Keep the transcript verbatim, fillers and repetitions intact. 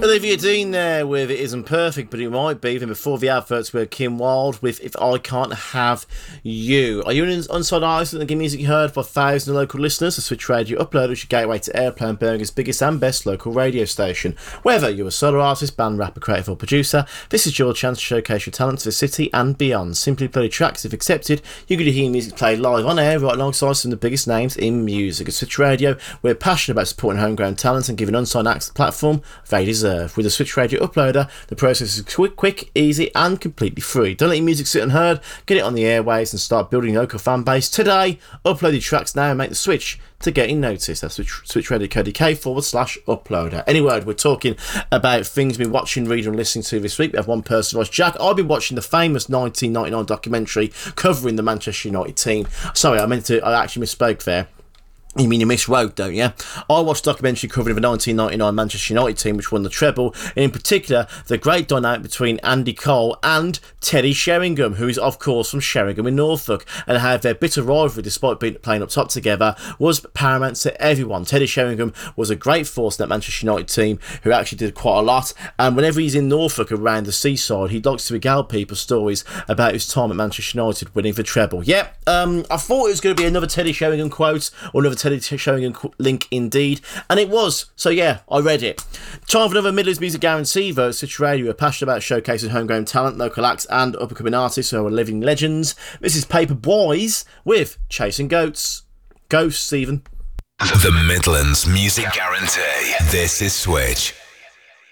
Olivia Dean there with It Isn't Perfect, but it might be. Then before the adverts were Kim Wilde with If I Can't Have You. Are you an Unsigned Artist that give music heard by thousands of local listeners? The Switch Radio Uploader is your gateway to Airplay and Birmingham's biggest and best local radio station. Whether you're a solo artist, band, rapper, creative or producer, this is your chance to showcase your talent to the city and beyond. Simply play tracks. If accepted, you're going to hear music played live on air right alongside some of the biggest names in music. At Switch Radio, we're passionate about supporting homegrown talent and giving unsigned acts the platform they deserve. With the Switch Radio Uploader, the process is quick, quick, easy and completely free. Don't let your music sit unheard, get it on the airwaves and start building your local fan base today. Upload your tracks now and make the switch to getting noticed. That's Switch, Switch Radio Co D K forward slash uploader. Anyway, we're talking about things we've been watching, reading and listening to this week. We have one person voice. Jack, I've been watching the famous nineteen ninety-nine documentary covering the Manchester United team. Sorry, I meant to, I actually misspoke there. You mean you miswrote, don't you? I watched a documentary covering the nineteen ninety-nine Manchester United team which won the treble, and in particular the great dynamic between Andy Cole and Teddy Sheringham, who is of course from Sheringham in Norfolk, and how their bitter rivalry despite being playing up top together was paramount to everyone. Teddy Sheringham was a great force in that Manchester United team who actually did quite a lot, and whenever he's in Norfolk around the seaside he likes to regale people stories about his time at Manchester United winning the treble. Yep, um, I thought it was going to be another Teddy Sheringham quote or another Teddy Sheringham link indeed, and it was. So yeah, I read it. Time for another Midlands Music Guarantee vote. Switch Radio are passionate about showcasing homegrown talent, local acts and up-and-coming artists who are living legends. This is Paper Boys with Chasing Goats. Go, Stephen. The Midlands Music Guarantee. This is Switch.